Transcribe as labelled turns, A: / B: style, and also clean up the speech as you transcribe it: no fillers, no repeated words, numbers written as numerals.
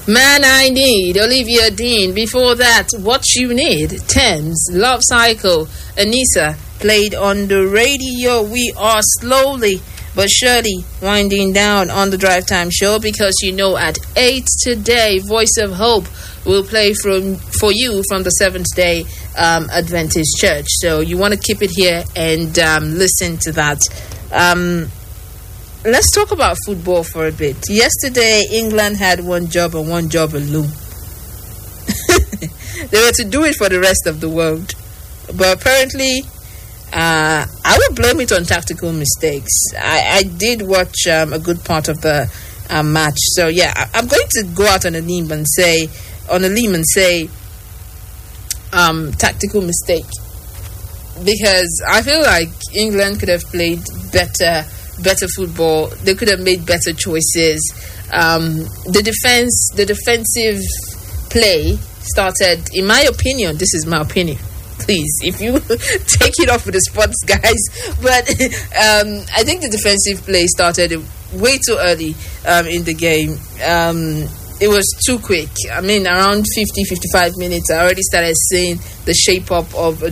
A: Man I Need, Olivia Dean. Before that, What You Need, Thames, Love Cycle, Anissa, played on the radio. We are slowly but surely winding down on the Drive Time Show, because at 8 today, Voice of Hope will play for you from the Seventh-day Adventist Church. So you want to keep it here and listen to that. Let's talk about football for a bit. Yesterday, England had one job and one job alone. They were to do it for the rest of the world. But apparently, I would blame it on tactical mistakes. I did watch a good part of the match. So, yeah, I'm going to go out on a limb and say, tactical mistake. Because I feel like England could have played better football. They could have made better choices. The defensive play started, in my opinion, this is my opinion, please, if you take it off with the sports guys, but I think the defensive play started way too early in the game. It was too quick. I mean, around 50-55 minutes, I already started seeing the shape up of a